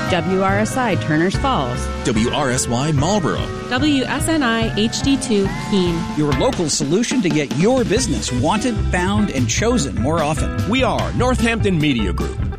WRSI Turners Falls, WRSY Marlboro, WSNI HD2 Keene. Your local solution to get your business wanted, found, and chosen more often. We are Northampton Media Group.